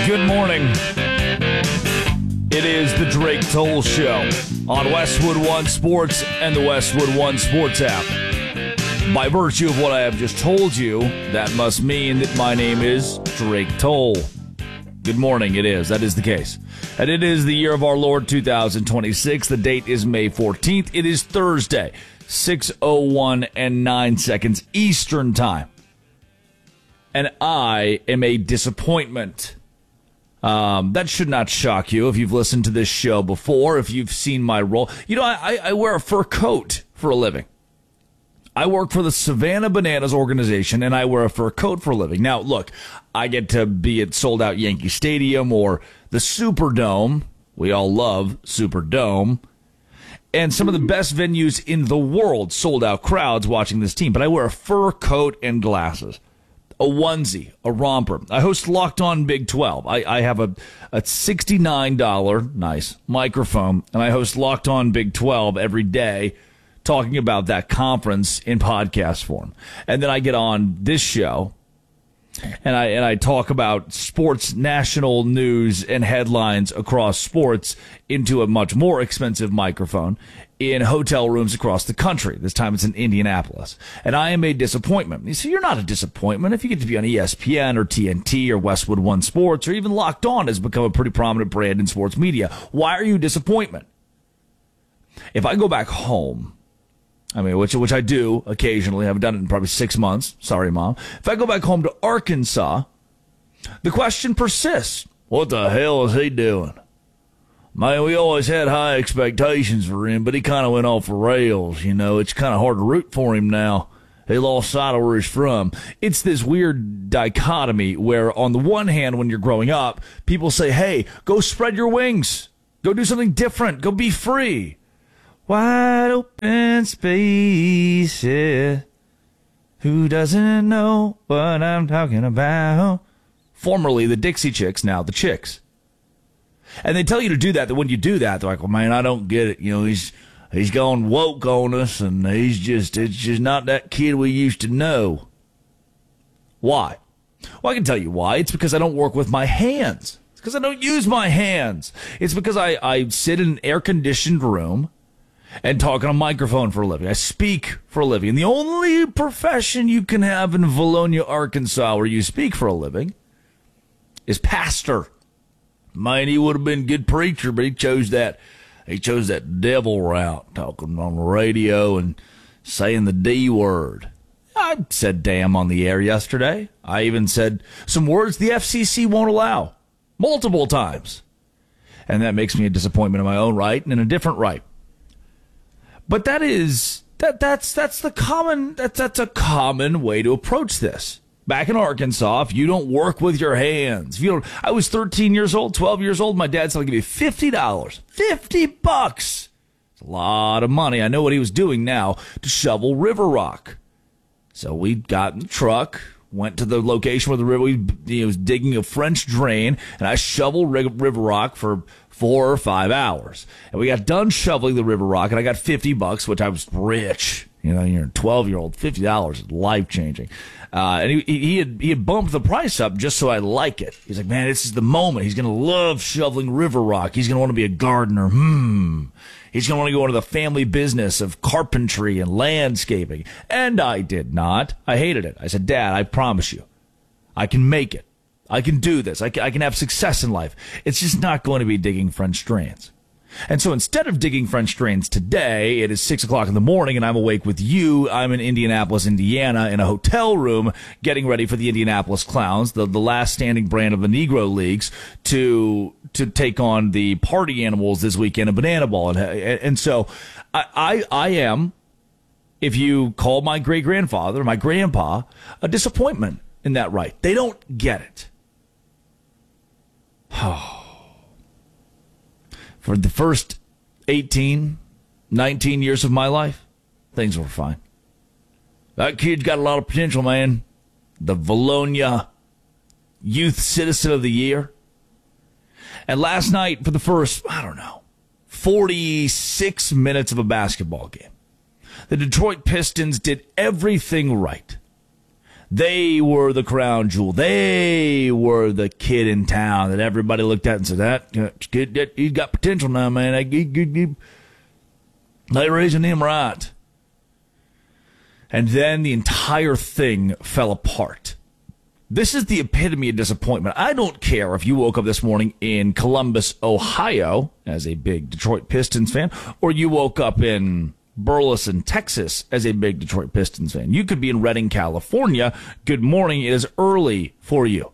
Good morning. It is the Drake Toll Show on Westwood One Sports and the Westwood One Sports app. By virtue of what I have just told you, that must mean that my name is Drake Toll. Good morning, it is. That is the case. And it is the year of our Lord 2026. The date is May 14th. It is Thursday, 6:01 and 9 seconds Eastern Time. And I am a disappointment. That should not shock you if you've listened to this show before, if you've seen my role. You know, I wear a fur coat for a living. I work for the Savannah Bananas organization, and I wear a fur coat for a living. Now, look, I get to be at sold-out Yankee Stadium or the Superdome. We all love Superdome. And some of the best venues in the world, sold-out crowds watching this team. But I wear a fur coat and glasses. A onesie, a romper. I host Locked On Big 12. I have a $69, nice, microphone, and I host Locked On Big 12 every day, talking about that conference in podcast form. And then I get on this show, and I talk about sports, national news, and headlines across sports into a much more expensive microphone in hotel rooms across the country. This time it's in Indianapolis. And I am a disappointment. You see, you're not a disappointment. If you get to be on ESPN or TNT or Westwood One Sports or even Locked On has become a pretty prominent brand in sports media, why are you a disappointment? If I go back home, I mean, which I do occasionally. I haven't done it in probably 6 months. Sorry, Mom. If I go back home to Arkansas, the question persists. What the hell is he doing? Man, we always had high expectations for him, but he kind of went off the rails. You know, it's kind of hard to root for him now. He lost sight of where he's from. It's this weird dichotomy where, on the one hand, when you're growing up, people say, hey, go spread your wings. Go do something different. Go be free. Wide open space, yeah. Who doesn't know what I'm talking about? Formerly the Dixie Chicks, now the Chicks. And they tell you to do that when you do that, they're like, well, man, I don't get it. You know, he's gone woke on us, and it's just not that kid we used to know. Why? Well, I can tell you why. It's because I don't work with my hands. It's because I don't use my hands. It's because I sit in an air-conditioned room and talk on a microphone for a living. I speak for a living. And the only profession you can have in Valonia, Arkansas, where you speak for a living, is pastor. Man, he would have been a good preacher, but he chose that devil route, talking on the radio and saying the D word. I said damn on the air yesterday. I even said some words the FCC won't allow, multiple times. And that makes me a disappointment in my own right and in a different right. But that's a common way to approach this. Back in Arkansas, if you don't work with your hands, I was 13 years old, 12 years old. My dad said, I'll give you $50. $50. It's a lot of money. I know what he was doing now to shovel river rock. So we got in the truck, went to the location where the river, he was digging a French drain, and I shoveled river rock for 4 or 5 hours. And we got done shoveling the river rock, and I got $50, which I was rich. You know, you're a 12-year-old, $50 is life-changing. And he had bumped the price up just so I like it. He's like, man, this is the moment. He's going to love shoveling river rock. He's going to want to be a gardener. He's going to want to go into the family business of carpentry and landscaping. And I did not. I hated it. I said, Dad, I promise you, I can make it. I can do this. I can have success in life. It's just not going to be digging French drains. And so instead of digging French drains today, it is 6 o'clock in the morning and I'm awake with you. I'm in Indianapolis, Indiana, in a hotel room getting ready for the Indianapolis Clowns, the last standing brand of the Negro Leagues, to take on the Party Animals this weekend in Banana Ball. And so I am, if you call my great-grandfather, my grandpa, a disappointment in that right. They don't get it. For the first 18, 19 years of my life, things were fine. That kid's got a lot of potential, man. The Valonia Youth Citizen of the Year. And last night, for the first, 46 minutes of a basketball game, the Detroit Pistons did everything right. They were the crown jewel. They were the kid in town that everybody looked at and said, that kid, he's got potential now, man. They're raising him right. And then the entire thing fell apart. This is the epitome of disappointment. I don't care if you woke up this morning in Columbus, Ohio, as a big Detroit Pistons fan, or you woke up in Burleson, Texas, as a big Detroit Pistons fan. You could be in Redding, California. Good morning. It is early for you.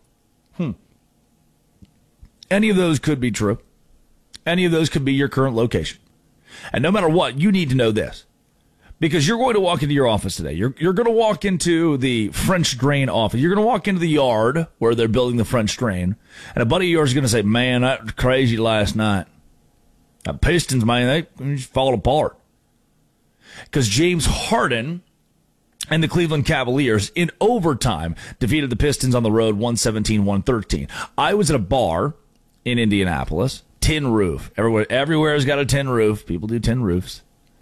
Any of those could be true. Any of those could be your current location. And no matter what, you need to know this. Because you're going to walk into your office today. You're going to walk into the French Drain office. You're going to walk into the yard where they're building the French Drain. And a buddy of yours is going to say, man, that was crazy last night. That Pistons, man, they just fall apart. Because James Harden and the Cleveland Cavaliers in overtime defeated the Pistons on the road 117-113. I was at a bar in Indianapolis, tin roof. Everywhere's got a tin roof. People do tin roofs.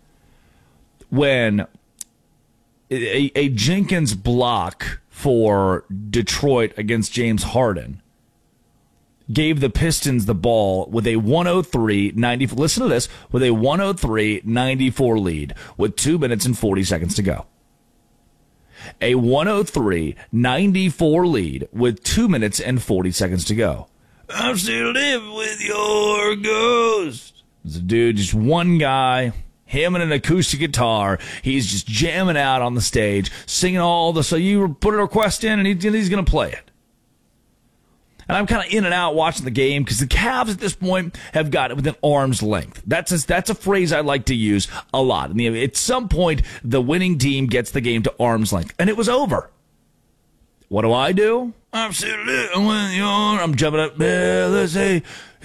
When a Jenkins block for Detroit against James Harden gave the Pistons the ball with a 103-94. Listen to this. With a 103-94 lead with 2 minutes and 40 seconds to go. A 103-94 lead with 2 minutes and 40 seconds to go. I'm still living with your ghost. It's a dude, just one guy, him and an acoustic guitar. He's just jamming out on the stage, singing all the, so you put a request in and he's going to play it. And I'm kind of in and out watching the game because the Cavs at this point have got it within arm's length. That's a phrase I like to use a lot. And at some point, the winning team gets the game to arm's length. And it was over. What do? I'm sitting with you. I'm jumping up. Let's say,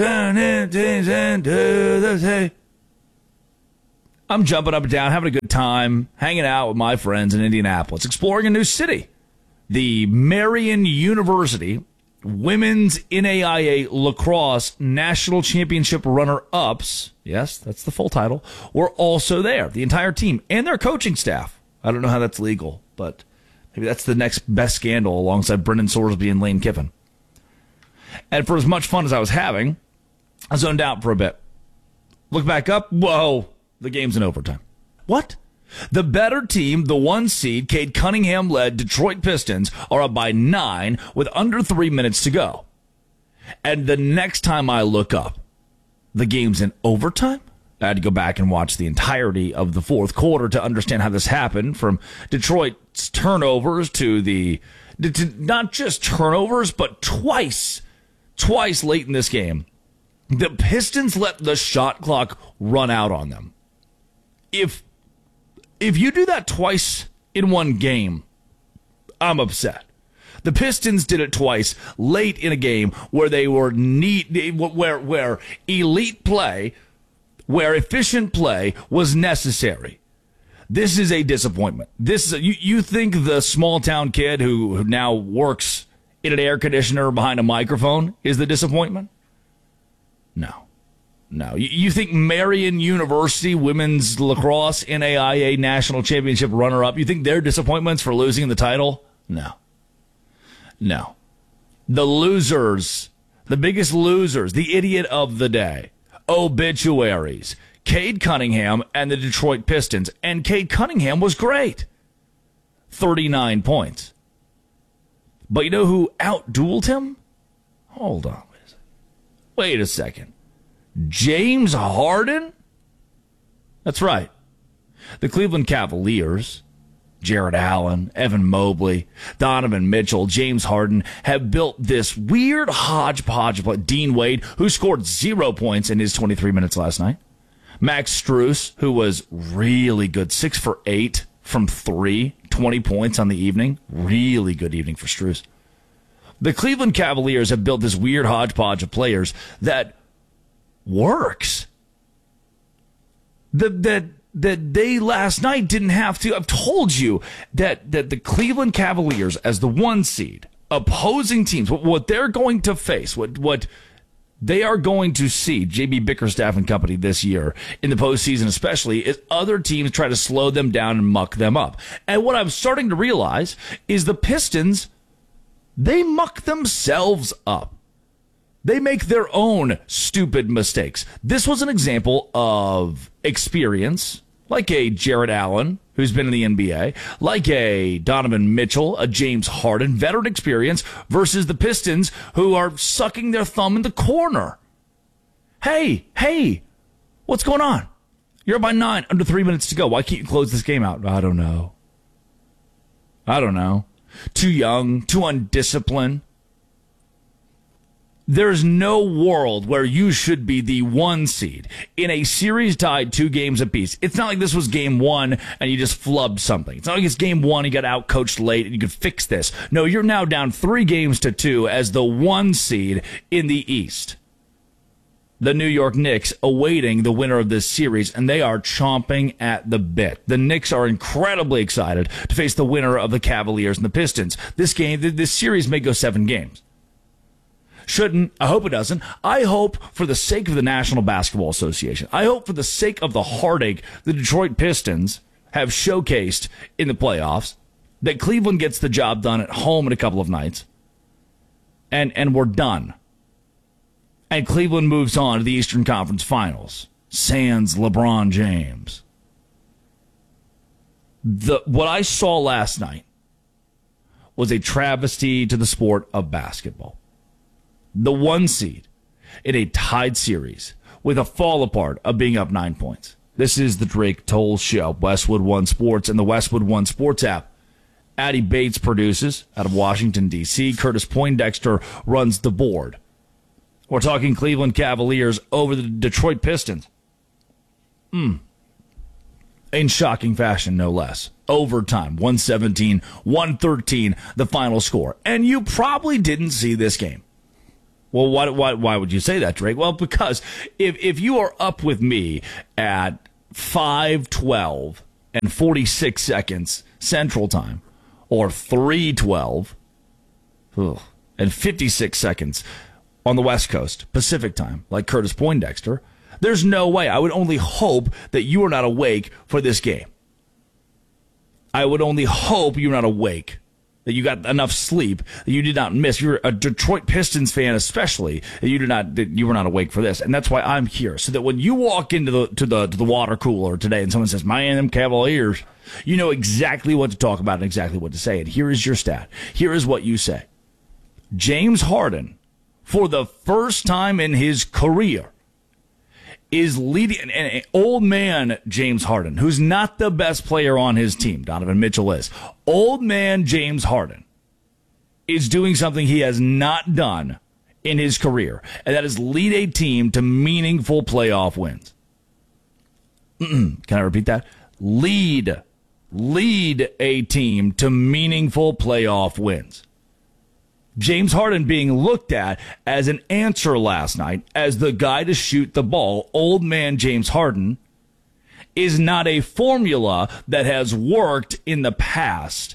I'm jumping up and down, having a good time, hanging out with my friends in Indianapolis, exploring a new city. The Marian University Women's NAIA Lacrosse National Championship runner-ups, yes, that's the full title, were also there. The entire team and their coaching staff. I don't know how that's legal, but maybe that's the next best scandal alongside Brendan Sorsby and Lane Kiffin. And for as much fun as I was having, I zoned out for a bit. Look back up. Whoa, the game's in overtime. What? The better team, the 1 seed, Cade Cunningham-led Detroit Pistons, are up by 9 with under 3 minutes to go. And the next time I look up, the game's in overtime? I had to go back and watch the entirety of the fourth quarter to understand how this happened, from Detroit's turnovers to not just turnovers, but twice late in this game. The Pistons let the shot clock run out on them. If you do that twice in one game, I'm upset. The Pistons did it twice late in a game where they were where elite play, where efficient play was necessary. This is a disappointment. You think the small town kid who now works in an air conditioner behind a microphone is the disappointment? No. You think Marian University Women's Lacrosse NAIA National Championship runner-up, you think their disappointments for losing the title? No. The losers, the biggest losers, the idiot of the day, obituaries, Cade Cunningham and the Detroit Pistons. And Cade Cunningham was great. 39 points. But you know who out-dueled him? Hold on. Wait a second. James Harden? That's right. The Cleveland Cavaliers, Jared Allen, Evan Mobley, Donovan Mitchell, James Harden have built this weird hodgepodge of Dean Wade, who scored 0 points in his 23 minutes last night. Max Strus, who was really good, 6 for 8 from 3, 20 points on the evening. Really good evening for Strus. The Cleveland Cavaliers have built this weird hodgepodge of players that works. That they last night didn't have to. I've told you that the Cleveland Cavaliers, as the 1 seed, opposing teams, what they're going to face, what they are going to see J.B. Bickerstaff and company this year in the postseason, especially as other teams try to slow them down and muck them up. And what I'm starting to realize is the Pistons, they muck themselves up. They make their own stupid mistakes. This was an example of experience, like a Jared Allen, who's been in the NBA, like a Donovan Mitchell, a James Harden, veteran experience, versus the Pistons, who are sucking their thumb in the corner. Hey, what's going on? You're up by 9, under 3 minutes to go. Why can't you close this game out? I don't know. Too young, too undisciplined. There's no world where you should be the 1 seed in a series tied 2 games apiece. It's not like this was game 1 and you just flubbed something. It's not like it's game 1, you got out-coached late and you could fix this. No, you're now down 3 games to 2 as the 1 seed in the East. The New York Knicks awaiting the winner of this series, and they are chomping at the bit. The Knicks are incredibly excited to face the winner of the Cavaliers and the Pistons. This series may go 7 games. Shouldn't. I hope it doesn't. I hope for the sake of the National Basketball Association, I hope for the sake of the heartache the Detroit Pistons have showcased in the playoffs, that Cleveland gets the job done at home in a couple of nights, and we're done. And Cleveland moves on to the Eastern Conference Finals. Sans LeBron James. What I saw last night was a travesty to the sport of basketball. The 1 seed in a tied series with a fall apart of being up 9 points. This is the Drake Toll Show, Westwood One Sports and the Westwood One Sports app. Addie Bates produces out of Washington, D.C. Curtis Poindexter runs the board. We're talking Cleveland Cavaliers over the Detroit Pistons. In shocking fashion, no less. Overtime, 117-113, the final score. And you probably didn't see this game. Well, why would you say that, Drake? Well, because if you are up with me at 5:12 and 46 seconds Central Time, or 3:12 and 56 seconds on the West Coast, Pacific Time, like Curtis Poindexter, there's no way. I would only hope that you are not awake for this game. I would only hope you're not awake, that you got enough sleep, that you did not miss. You're a Detroit Pistons fan, especially, that you were not awake for this. And that's why I'm here, so that when you walk into the water cooler today and someone says, "Man, them Cavaliers," you know exactly what to talk about and exactly what to say. And here is your stat. Here is what you say. James Harden, for the first time in his career, is leading, an old man James Harden, who's not the best player on his team. Donovan Mitchell is. Old man James Harden is doing something he has not done in his career, and that is lead a team to meaningful playoff wins. Can I repeat that? Lead a team to meaningful playoff wins. James Harden being looked at as an answer last night as the guy to shoot the ball. Old man James Harden is not a formula that has worked in the past.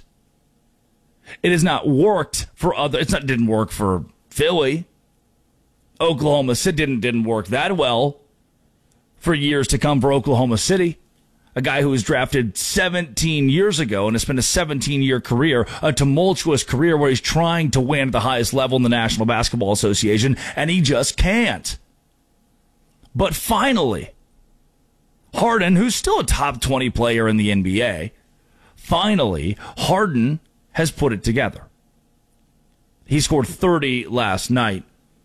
It has not worked for other. It didn't work for Philly. Oklahoma City didn't work that well for years to come for Oklahoma City. A guy who was drafted 17 years ago and has spent a 17-year career, a tumultuous career where he's trying to win at the highest level in the National Basketball Association, and he just can't. But finally, Harden, who's still a top 20 player in the NBA, finally, Harden has put it together. He scored 30 last night,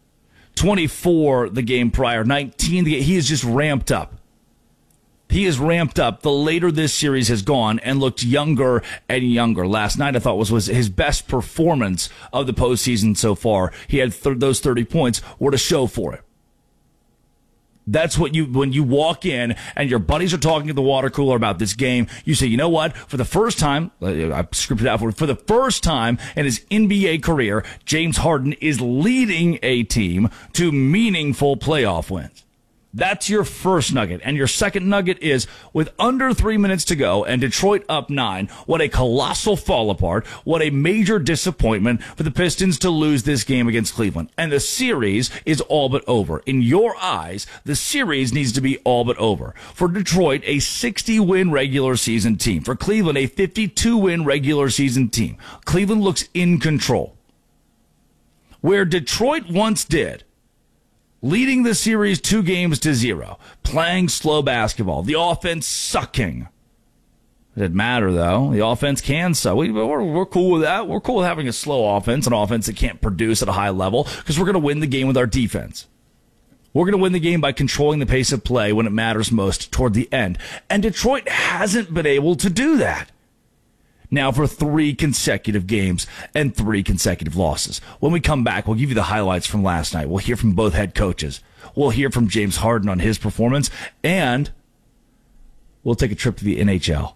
24 the game prior, 19 the game. He has just ramped up. He is ramped up the later this series has gone and looked younger and younger. Last night, I thought, was his best performance of the postseason so far. He had those 30 points were to show for it. That's what when you walk in and your buddies are talking at the water cooler about this game, you say, you know what? For the first time, I scripted out for the first time in his NBA career, James Harden is leading a team to meaningful playoff wins. That's your first nugget. And your second nugget is, with under 3 minutes to go and Detroit up 9, what a colossal fall apart. What a major disappointment for the Pistons to lose this game against Cleveland. And the series is all but over. In your eyes, the series needs to be all but over. For Detroit, a 60-win regular season team. For Cleveland, a 52-win regular season team. Cleveland looks in control. Where Detroit once did, leading the series 2-0, playing slow basketball, the offense sucking. It didn't matter, though. The offense can suck. We're cool with that. We're cool with having a slow offense, an offense that can't produce at a high level, because we're going to win the game with our defense. We're going to win the game by controlling the pace of play when it matters most toward the end. And Detroit hasn't been able to do that now for 3 consecutive games and 3 consecutive losses. When we come back, we'll give you the highlights from last night. We'll hear from both head coaches. We'll hear from James Harden on his performance, and we'll take a trip to the NHL.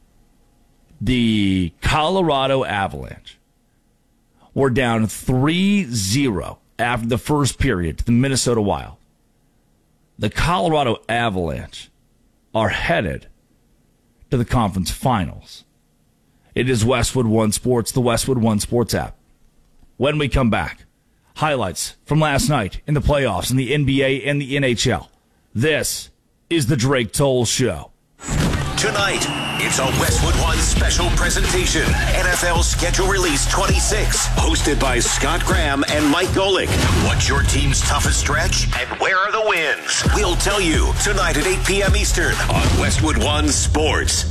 The Colorado Avalanche were down 3-0 after the first period to the Minnesota Wild. The Colorado Avalanche are headed to the conference finals. It is Westwood One Sports, the Westwood One Sports app. When we come back, highlights from last night in the playoffs in the NBA and the NHL. This is the Drake Toll Show. Tonight, it's a Westwood One special presentation. NFL Schedule Release 26. Hosted by Scott Graham and Mike Golick. What's your team's toughest stretch? And where are the wins? We'll tell you tonight at 8 p.m. Eastern on Westwood One Sports.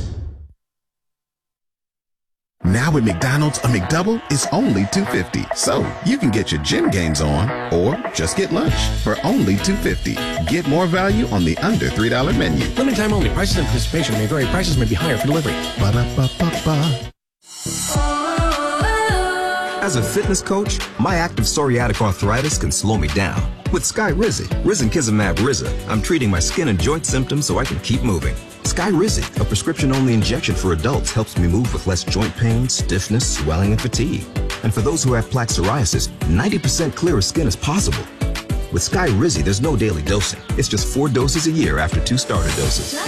Now at McDonald's, a McDouble is only $2.50. So you can get your gym gains on or just get lunch for only $2.50. Get more value on the under $3 menu. Limited time only. Prices and participation may vary. Prices may be higher for delivery. Ba-da-ba-ba-ba. As a fitness coach, my active psoriatic arthritis can slow me down. With Skyrizi, Risankizumab Riza, I'm treating my skin and joint symptoms so I can keep moving. Skyrizi, a prescription-only injection for adults, helps me move with less joint pain, stiffness, swelling, and fatigue. And for those who have plaque psoriasis, 90% clearer skin is possible. With Skyrizi, there's no daily dosing. It's just 4 doses a year after 2 starter doses.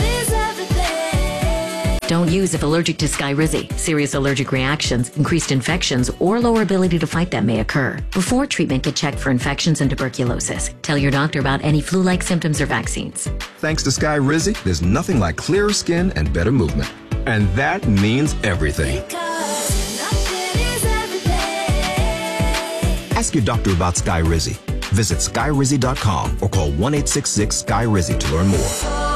Don't use if allergic to Skyrizi. Serious allergic reactions, increased infections, or lower ability to fight them may occur. Before treatment, get checked for infections and tuberculosis. Tell your doctor about any flu-like symptoms or vaccines. Thanks to Skyrizi, there's nothing like clearer skin and better movement. And that means everything. Ask your doctor about Skyrizi. Visit Skyrizi.com or call 1-866-SKY-RIZI to learn more.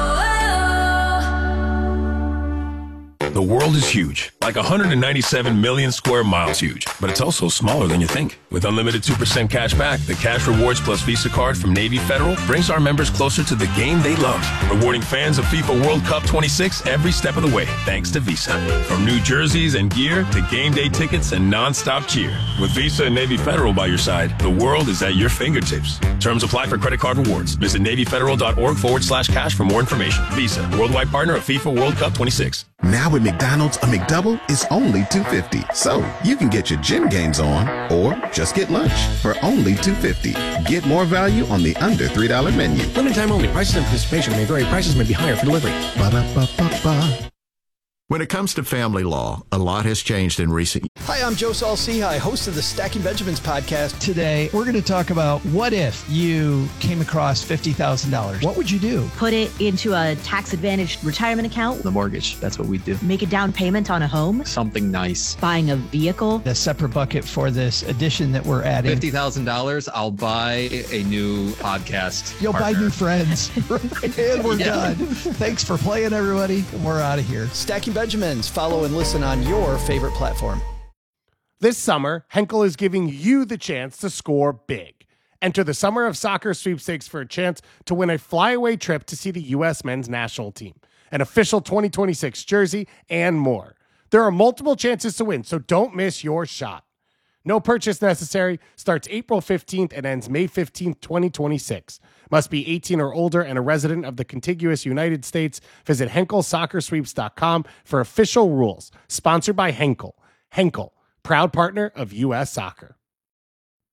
The world is huge, like 197 million square miles huge, but it's also smaller than you think. With unlimited 2% cash back, the Cash Rewards Plus Visa card from Navy Federal brings our members closer to the game they love, rewarding fans of FIFA World Cup 26 every step of the way, thanks to Visa. From new jerseys and gear to game day tickets and non-stop cheer. With Visa and Navy Federal by your side, the world is at your fingertips. Terms apply for credit card rewards. Visit NavyFederal.org/cash for more information. Visa, worldwide partner of FIFA World Cup 26. Now at McDonald's, a McDouble is only $2.50. So you can get your gym gains on or just get lunch for only $2.50. Get more value on the under $3 menu. Limited time only. Prices and participation may vary. Prices may be higher for delivery. Ba-da-ba-ba-ba. When it comes to family law, a lot has changed in recent years. Hi, I'm Joe Saul-Sehy, host of the Stacking Benjamins podcast. Today, we're going to talk about what if you came across $50,000? What would you do? Put it into a tax-advantaged retirement account. The mortgage. That's what we'd do. Make a down payment on a home. Something nice. Buying a vehicle. A separate bucket for this addition that we're adding. $50,000, I'll buy a new podcast. You'll partner. buy new friends. And we're done. Thanks for playing, everybody. We're out of here. Stacking Benjamins. Follow and listen on your favorite platform. This summer, Henkel is giving you the chance to score big. Enter the Summer of Soccer sweepstakes for a chance to win a flyaway trip to see the U.S. men's national team, an official 2026 jersey, and more. There are multiple chances to win, so don't miss your shot. No purchase necessary. Starts April 15th and ends May 15th, 2026. Must be 18 or older and a resident of the contiguous United States. Visit HenkelSoccerSweeps.com for official rules. Sponsored by Henkel. Henkel, proud partner of U.S. Soccer.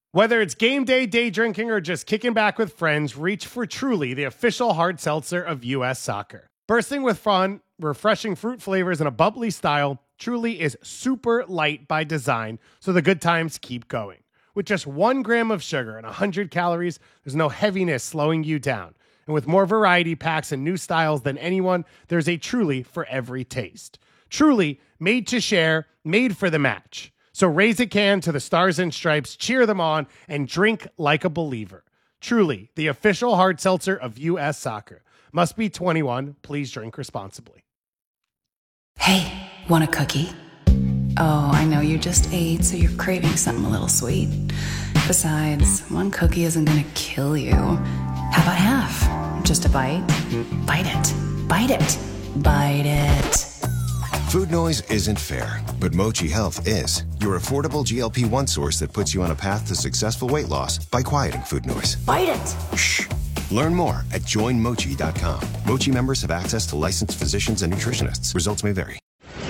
Whether it's game day, day drinking, or just kicking back with friends, reach for Truly, the official hard seltzer of U.S. Soccer. Bursting with fun, refreshing fruit flavors, and a bubbly style, Truly is super light by design, so the good times keep going. With just 1 gram of sugar and 100 calories, there's no heaviness slowing you down. And with more variety packs and new styles than anyone, there's a Truly for every taste. Truly, made to share, made for the match. So raise a can to the Stars and Stripes, cheer them on, and drink like a believer. Truly, the official hard seltzer of U.S. Soccer. Must be 21. Please drink responsibly. Hey, want a cookie? Oh, I know you just ate, so you're craving something a little sweet. Besides, 1 cookie isn't gonna kill you. How about half? Just a bite? Bite it. Bite it. Bite it. Food noise isn't fair, but Mochi Health is. Your affordable GLP-1 source that puts you on a path to successful weight loss by quieting food noise. Bite it! Shh. Learn more at joinmochi.com. Mochi members have access to licensed physicians and nutritionists. Results may vary.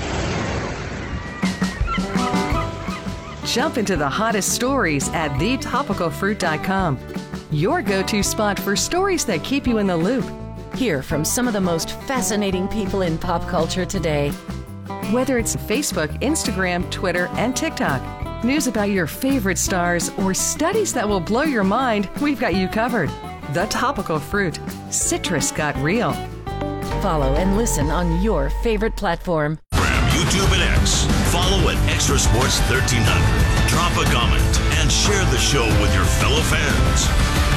Jump into the hottest stories at thetopicalfruit.com. Your go-to spot for stories that keep you in the loop. Hear from some of the most fascinating people in pop culture today. Whether it's Facebook, Instagram, Twitter, and TikTok, news about your favorite stars, or studies that will blow your mind, we've got you covered. The Topical Fruit. Citrus got real. Follow and listen on your favorite platform. YouTube and X. Follow at Extra Sports 1300. Drop a comment and share the show with your fellow fans.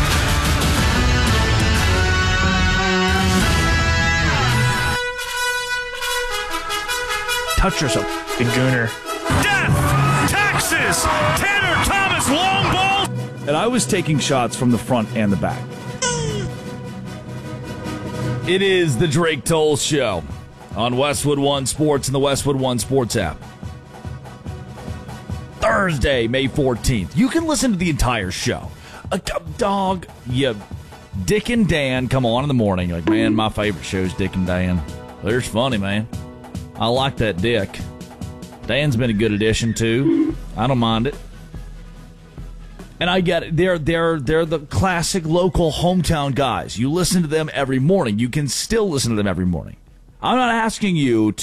Touch yourself, big gooner. Death! Texas! Tanner Thomas long ball! And I was taking shots from the front and the back. It is the Drake Toll Show on Westwood One Sports and the Westwood One Sports app. Thursday, May 14th. You can listen to the entire show. Dick and Dan come on in the morning. You're like, man, my favorite show is Dick and Dan. There's funny, man. I like that Dick. Dan's been a good addition, too. I don't mind it. And I get it. They're the classic local hometown guys. You listen to them every morning. You can still listen to them every morning. I'm not asking you to